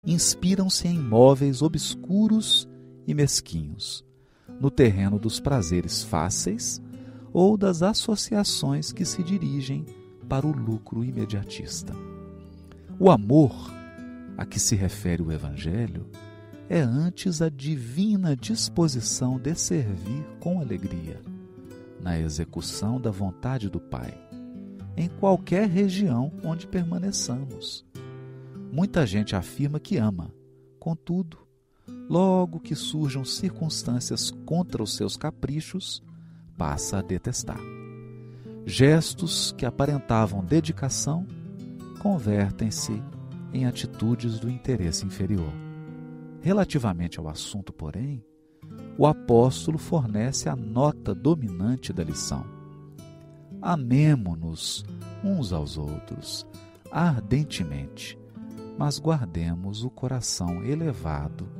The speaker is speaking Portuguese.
inspiram-se em móveis obscuros e mesquinhos, no terreno dos prazeres fáceis ou das associações que se dirigem para o lucro imediatista. O amor a que se refere o Evangelho é antes a divina disposição de servir com alegria, na execução da vontade do Pai, em qualquer região onde permaneçamos. Muita gente afirma que ama, contudo, logo que surjam circunstâncias contra os seus caprichos, passa a detestar. Gestos que aparentavam dedicação convertem-se em atitudes do interesse inferior. Relativamente ao assunto, porém, o apóstolo fornece a nota dominante da lição. Amemo-nos uns aos outros ardentemente, mas guardemos o coração elevado